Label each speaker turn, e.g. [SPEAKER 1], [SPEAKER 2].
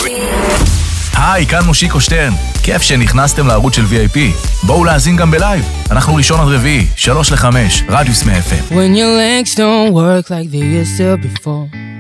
[SPEAKER 1] היי, כאן מושיקו שטרן. כיף שנכנסתם לערוץ של VIP. בואו להאזין גם בלייב. אנחנו ראשון עד רביעי, 3 ל-5, רדיוס מ-FM.
[SPEAKER 2] When your legs don't work like they used to before